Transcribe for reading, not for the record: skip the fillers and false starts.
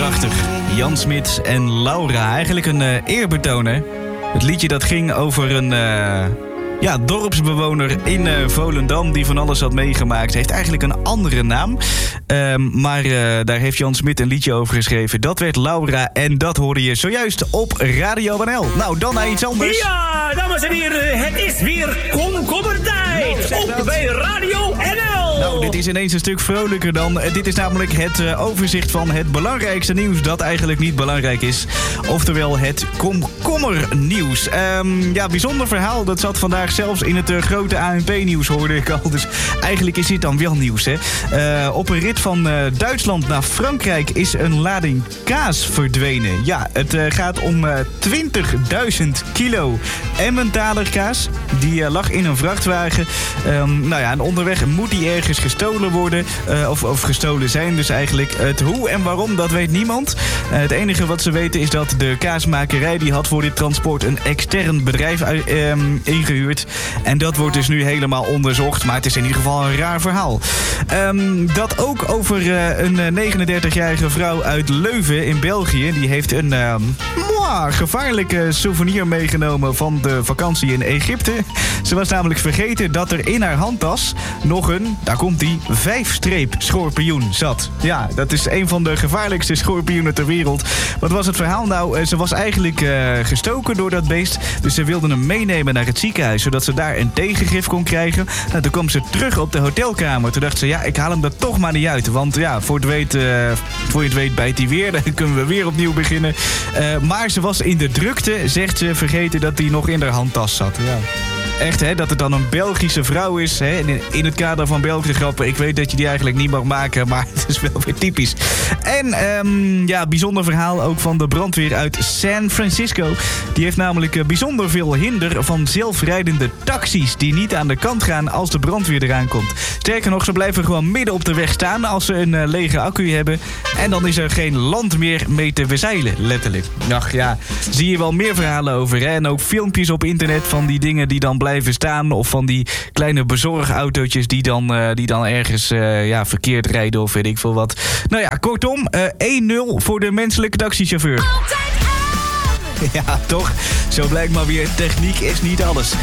prachtig. Jan Smit en Laura. Eigenlijk een eerbetoon, hè? Het liedje dat ging over een dorpsbewoner in Volendam die van alles had meegemaakt. Heeft eigenlijk een andere naam. Maar daar heeft Jan Smit een liedje over geschreven. Dat werd Laura en dat hoorde je zojuist op Radio NL. Nou, dan naar iets anders. Ja, dames en heren, het is weer komkommertijd. Op bij Radio NL. Nou, dit is ineens een stuk vrolijker dan. Dit is namelijk het overzicht van het belangrijkste nieuws dat eigenlijk niet belangrijk is. Oftewel het komkommernieuws. Bijzonder verhaal. Dat zat vandaag zelfs in het grote ANP-nieuws, hoorde ik al. Dus eigenlijk is dit dan wel nieuws, hè. Op een rit van Duitsland naar Frankrijk is een lading kaas verdwenen. Ja, het gaat om 20.000 kilo Emmentaler kaas. Die lag in een vrachtwagen. En onderweg moet die ergens gestolen worden. Of gestolen zijn dus eigenlijk. Het hoe en waarom, dat weet niemand. Het enige wat ze weten is dat de kaasmakerij die had voor dit transport een extern bedrijf ingehuurd. En dat wordt dus nu helemaal onderzocht. Maar het is in ieder geval een raar verhaal. Dat ook over een 39-jarige vrouw uit Leuven in België. Die heeft een gevaarlijke souvenir meegenomen van de vakantie in Egypte. Ze was namelijk vergeten dat er in haar handtas nog een, daar komt die, 5-streep schorpioen zat. Ja, dat is een van de gevaarlijkste schorpioenen ter wereld. Wat was het verhaal nou? Ze was eigenlijk gestoken door dat beest. Dus ze wilden hem meenemen naar het ziekenhuis, zodat ze daar een tegengif kon krijgen. Nou, toen kwam ze terug op de hotelkamer. Toen dacht ze, ik haal hem er toch maar niet uit. Want voor je het weet bijt hij weer. Dan kunnen we weer opnieuw beginnen. Maar ze was in de drukte, zegt ze, vergeten dat hij nog in haar handtas zat. Ja. Echt, hè, dat het dan een Belgische vrouw is. Hè, in het kader van Belgische grappen. Ik weet dat je die eigenlijk niet mag maken, maar het is wel weer typisch. En bijzonder verhaal ook van de brandweer uit San Francisco. Die heeft namelijk bijzonder veel hinder van zelfrijdende taxis die niet aan de kant gaan als de brandweer eraan komt. Sterker nog, ze blijven gewoon midden op de weg staan als ze een lege accu hebben. En dan is er geen land meer mee te bezeilen, letterlijk. Ach ja, zie je wel meer verhalen over. Hè? En ook filmpjes op internet van die dingen die dan blijven staan. Of van die kleine bezorgautootjes die dan ergens verkeerd rijden of weet ik veel wat. Nou ja, kortom, 1-0 voor de menselijke taxichauffeur. Ja, toch? Zo blijkt maar weer, techniek is niet alles.